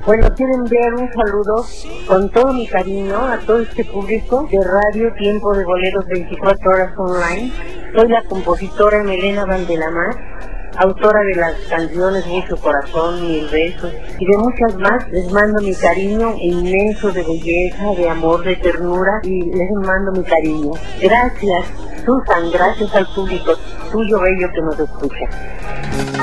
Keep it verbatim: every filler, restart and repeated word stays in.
Bueno, quiero enviar un saludo con todo mi cariño a todo este público de Radio Tiempo de Boleros veinticuatro horas online. Soy la compositora Melena Vandelamar, autora de las canciones Mucho Corazón, Mil Besos y de muchas más. Les mando mi cariño inmenso de belleza, de amor, de ternura, y les mando mi cariño. Gracias, Susan, gracias al público tuyo bello que nos escucha.